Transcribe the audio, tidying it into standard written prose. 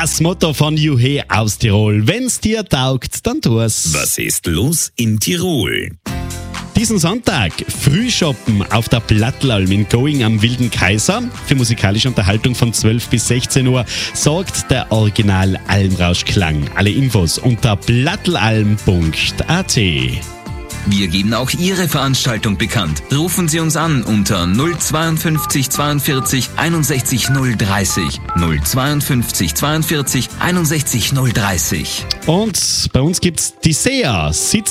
Das Motto von Juhe aus Tirol. Wenn's dir taugt, dann tu's. Was ist los in Tirol? Diesen Sonntag Frühshoppen auf der Plattlalm in Going am Wilden Kaiser. Für musikalische Unterhaltung von 12 bis 16 Uhr sorgt der Original Almrauschklang. Alle Infos unter plattlalm.at. Wir geben auch Ihre Veranstaltung bekannt. Rufen Sie uns an unter 052 42 61 030. 052 42 61 030. Und bei uns gibt's die SEA. Sitzt